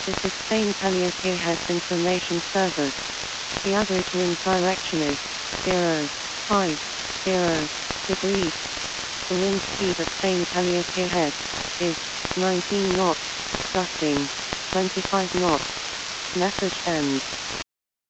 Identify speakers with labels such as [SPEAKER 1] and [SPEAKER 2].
[SPEAKER 1] This is Spain Calliope Head Information Service. The average wind direction is 050 degrees. The wind speed at Spain Calliope Head is 19 knots, gusting 25 knots. Message ends.